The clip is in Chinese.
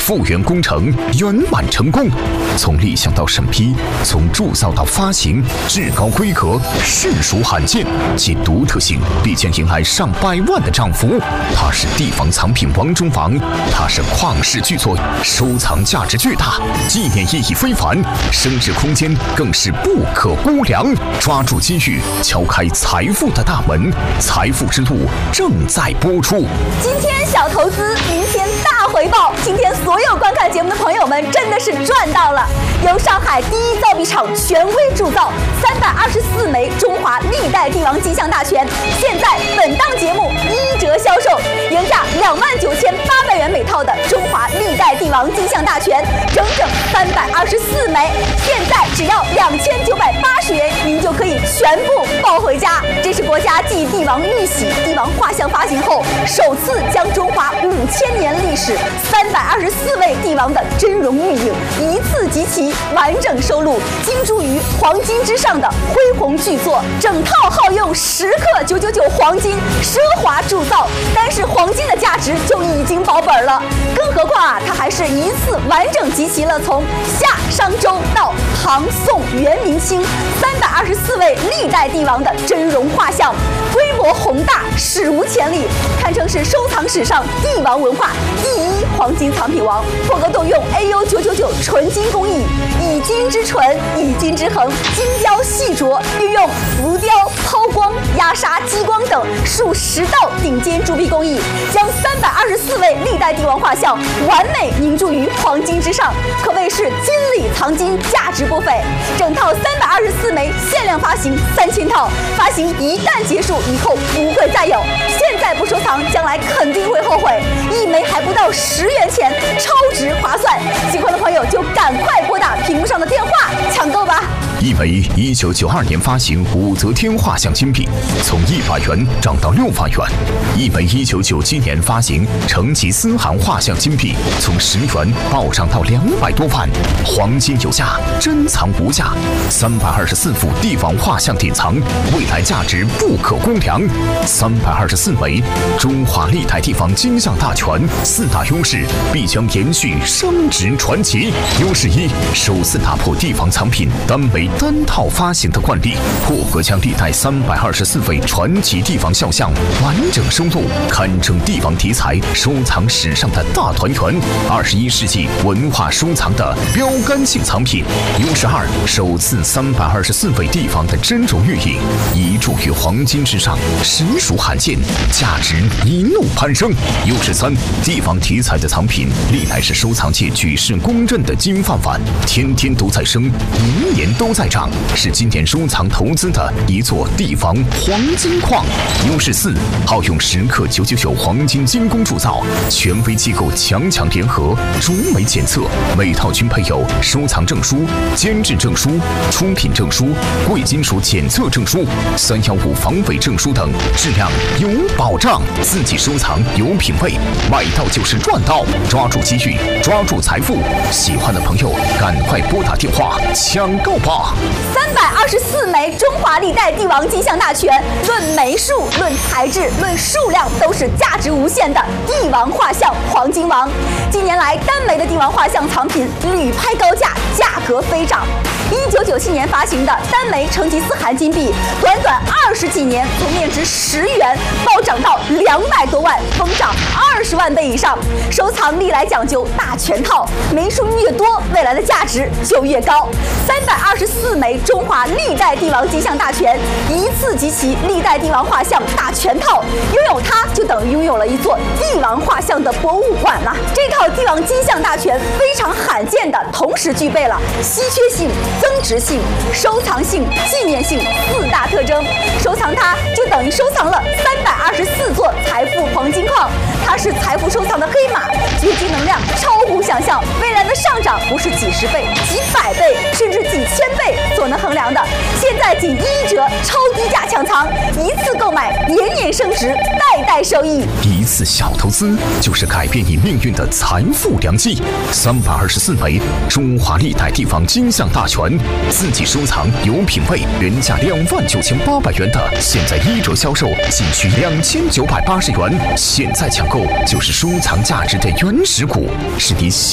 复原工程圆满成功，从立项到审批，从铸造到发行，至高规格，实属罕见，其独特性必将迎来上百万的涨幅。它是地方藏品王中王，它是旷世巨作，收藏价值巨大，纪念意义非凡，升值空间更是不可估量。抓住机遇，敲开财富的大门，财富之路正在播出。 今天小投资，明天大回报。今天所有观看节目的朋友们真的是赚到了！由上海第一造币厂权威铸造324枚中华历代帝王金像大全，现在本档节目1折销售，原价29800元每套的中华历代帝王金像大全，整整324枚，现在只要2980元，您就可以全部抱回家。这是国家继帝王玉玺、帝王画像发行后，首次将中华5000年历史324位帝王的真容玉影一次集齐，完整收录，精铸于黄金之上的恢宏巨作。整套耗用10克999黄金，奢华铸造，单是黄金的价值就已经保本了。更何况它还是一次完整集齐了从夏商周到唐宋元明清324位历代帝王的真容画像，规模宏大，史无前例，堪称是收藏史上帝王文化第一黄金藏品王。破格动用 AU999 纯金工艺，以金之纯，以金之恒，精雕细琢，运用浮雕、抛光、压砂、激光等数10道顶尖铸币工艺，将324位历代帝王画像完美凝铸于黄金之上，可谓是金里藏金，价值不菲。整套324枚限量发行3000套，发行一旦结束，以后不会再有。现在不收藏，将来肯定会后悔。一枚还不到10元钱，超值划算。喜欢的朋友就赶快拨打屏幕上的电话抢购吧。 一枚1992年发行武则天画像金币，从100元涨到600元；一枚1997年发行成吉思汗画像金币，从10元暴涨到200多万。黄金有价，珍藏无价，324幅帝王画像典藏，未来价值不可估量。324枚中华历代帝王金像大全，4大优势必将延续升值传奇。优势1，首次打破帝王藏品单枚单套发行的惯例，破格将历代324位传奇帝王肖像完整收录，堪称帝王题材收藏史上的大团圆，21世纪文化收藏的标杆性藏品。优势2，首次324位帝王的真容玉影遗铸于黄金之上，实属罕见，价值一路攀升。优势3，帝王题材的藏品历来是收藏界举世公认的金饭碗，天天都在升，年年都在涨，是今年收藏投资的一座帝王黄金矿。优势4，耗用10克999黄金精工铸造，权威机构强联合，逐枚检测，每套均配有收藏证书、监制证书、出品证书、贵金属检测证书、315防伪证书等，质量有保障，自己收藏有品位，买到就是赚到。抓住机遇，抓住财富，喜欢的朋友赶快拨打电话抢购吧。 324枚中华历代帝王金像大全，论枚数、论材质、论数量，都是价值无限的帝王画像黄金王。近年来，单枚的帝王画像藏品屡拍高价，价格飞涨。1997年发行的单枚成吉思汗金币，短20几年从面值10元暴涨到200多万，疯涨20万倍以上。收藏历来讲究大全套，枚数越多，未来的价值就越高。324枚中华历代帝王金像大全，一次集齐历代帝王画像大全套，拥有它就等于拥有了一座帝王画像的博物馆了。这套帝王金像大全非常罕见的，同时具备了稀缺性、增值性、收藏性、纪念性4大特征。收藏它就等于收藏了324座财富黄金矿，它是财富收藏的黑马，掘金能量超乎想象，未来的上涨不是几十倍、几百倍，甚至几千倍所能衡量的。现在仅1折超低价抢藏，一次购买年年升值，代代受益。 一次小投资就是改变你命运的财富良机。324枚中华历代帝王金像大全，自己收藏有品位，原价29800元的，现在1折销售仅需2980元，现在抢购就是收藏价值的原始股，是你